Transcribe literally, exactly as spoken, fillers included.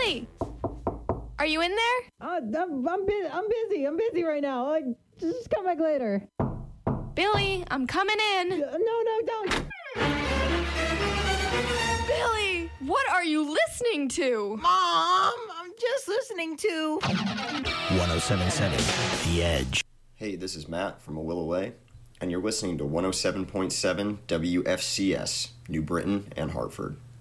Billy! Are you in there? Uh, I'm, I'm, bu- I'm busy. I'm busy right now. Like, just come back later. Billy, I'm coming in. Uh, no, no, don't. Billy, what are you listening to? Mom, I'm just listening to one oh seven point seven The Edge. Hey, this is Matt from A Will Away, and you're listening to one oh seven point seven W F C S, New Britain and Hartford.